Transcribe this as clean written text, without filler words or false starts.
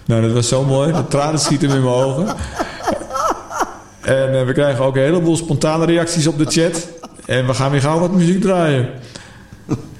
Nou, dat was zo mooi. De tranen schieten in mijn ogen. En we krijgen ook een heleboel spontane reacties op de chat. En we gaan weer gauw wat muziek draaien.